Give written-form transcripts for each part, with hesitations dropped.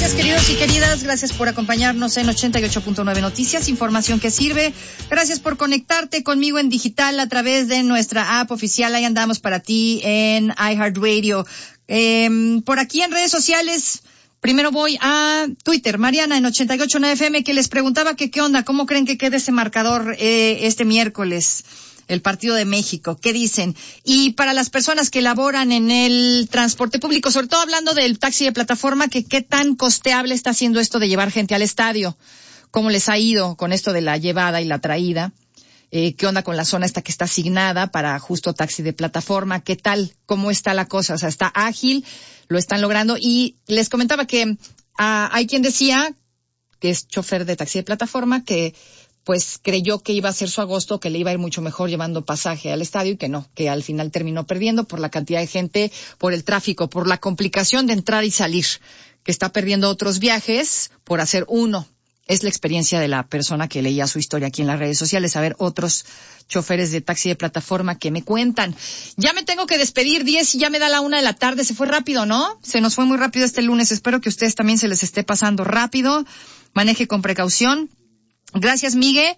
Gracias, queridos y queridas. Gracias por acompañarnos en 88.9 Noticias, información que sirve. Gracias por conectarte conmigo en digital a través de nuestra app oficial. Ahí andamos para ti en iHeartRadio. Por aquí en redes sociales, primero voy a Twitter, Mariana en 88.9 FM, que les preguntaba que qué onda, cómo creen que quede ese marcador este miércoles. El Partido de México, ¿qué dicen? Y para las personas que laboran en el transporte público, sobre todo hablando del taxi de plataforma, que qué tan costeable está haciendo esto de llevar gente al estadio, cómo les ha ido con esto de la llevada y la traída, qué onda con la zona esta que está asignada para justo taxi de plataforma, qué tal, cómo está la cosa, o sea, está ágil, lo están logrando. Y les comentaba que hay quien decía, que es chofer de taxi de plataforma, que pues creyó que iba a ser su agosto, que le iba a ir mucho mejor llevando pasaje al estadio y que no, que al final terminó perdiendo por la cantidad de gente, por el tráfico, por la complicación de entrar y salir, que está perdiendo otros viajes por hacer uno. Es la experiencia de la persona que leía su historia aquí en las redes sociales, a ver otros choferes de taxi de plataforma que me cuentan. Ya me tengo que despedir, 10 y ya me da la 1 de la tarde, se fue rápido, ¿no? Se nos fue muy rápido este lunes, espero que a ustedes también se les esté pasando rápido, maneje con precaución. Gracias, Migue.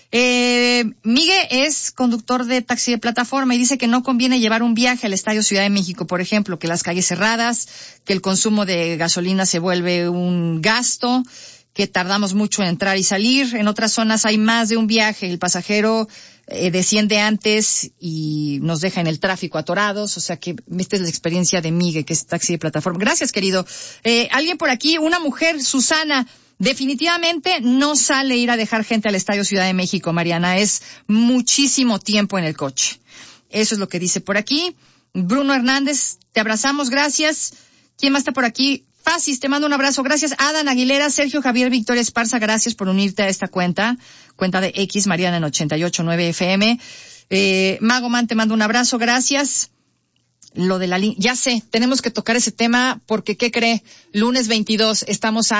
Migue es conductor de taxi de plataforma y dice que no conviene llevar un viaje al Estadio Ciudad de México, por ejemplo, que las calles cerradas, que el consumo de gasolina se vuelve un gasto, que tardamos mucho en entrar y salir. En otras zonas hay más de un viaje, el pasajero desciende antes y nos deja en el tráfico atorados, o sea que esta es la experiencia de Migue, que es taxi de plataforma. Gracias, querido. Alguien por aquí, una mujer, Susana, definitivamente no sale ir a dejar gente al Estadio Ciudad de México, Mariana, es muchísimo tiempo en el coche. Eso es lo que dice por aquí. Bruno Hernández, te abrazamos, gracias. ¿Quién más está por aquí? Fasis, te mando un abrazo, gracias. Adán Aguilera, Sergio Javier Victoria Esparza, gracias por unirte a esta cuenta de X, Mariana en 88.9 FM. Mago Man, te mando un abrazo, gracias. Lo de la ya sé, tenemos que tocar ese tema porque, ¿qué cree? Lunes 22, estamos a